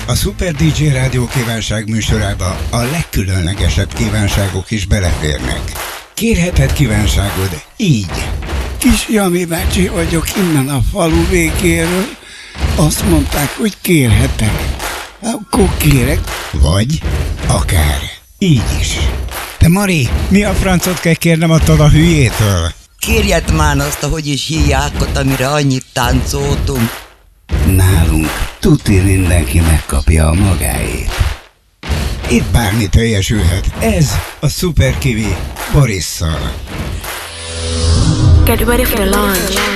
A Super DJ Rádió kívánság műsorába a legkülönlegesebb kívánságok is beleférnek. Kérheted kívánságod így. Kis Jani bácsi vagyok innen a falu végéről. Azt mondták, hogy kérhetek. Akkor kérek. Vagy akár így is. De Mari, mi a francot kell kérnem attól a hülyétől? Kérjed már azt, ahogy is hívják, amire annyit táncoltunk. Nálunk tuti mindenki megkapja a magáét. Itt bármi teljesülhet. Ez a Super Kiwi Borisszal. Get ready for the launch.